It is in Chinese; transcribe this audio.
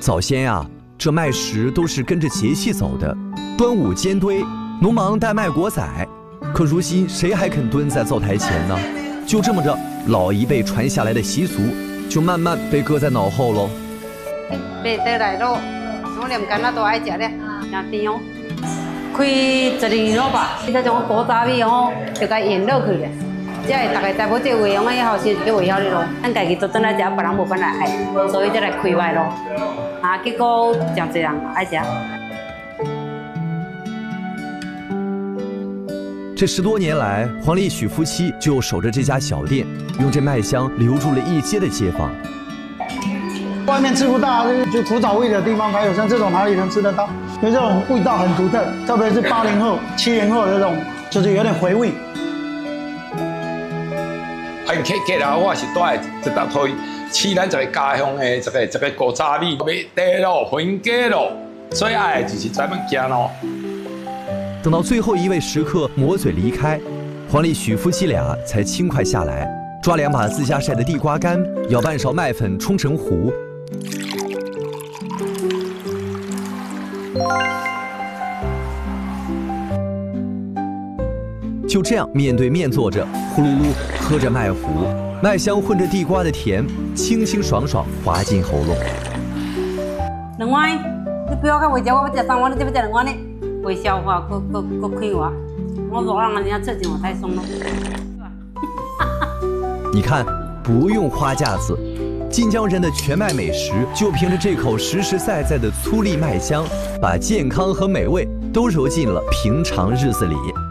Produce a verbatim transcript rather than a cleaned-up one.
早先呀、啊，这麦食都是跟着节气走的，端午煎堆，农忙带麦果仔。可如今谁还肯蹲在灶台前呢？就这么着，老一辈传下来的习俗就慢慢被搁在脑后喽。 买回来咯，我连干那都爱吃咧，真甜哦。开十二年了吧，这种古早味哦，就该腌落去咧。这会大家知无这味，我以后先就会晓哩咯。咱家己做转来食，别人无办来爱，所以才来开卖咯。啊，结果真侪人爱食。 这十多年来，黄丽许夫妻就守着这家小店，用这麦香留住了一街的街坊。 外面吃不到，就古早味的地方才有，像这种哪里能吃得到？因为这种味道很独特，特别是八零后、七零后的这种，就是有点回味。 哎，客客啦，我是带一搭推，试咱这个家乡的这个这个古早味，买地咯、分家咯，最爱的就是这物件咯。 等到最后一位食客抹嘴离开，黄丽许夫妻俩才轻快下来，抓两把自家晒的地瓜干，舀半勺麦粉冲成糊。就这样面对面坐着，呼噜噜喝着麦糊，麦香混着地瓜的甜，清清爽爽滑进喉咙。 两碗，你不要看我吃，我要吃三碗，你这要吃两碗呢？会消化，搁搁搁快活。我老人人家吃起我太松了。 你看，不用花架子，晋江人的全麦美食就凭着这口实实在在的粗粒麦香，把健康和美味都揉进了平常日子里。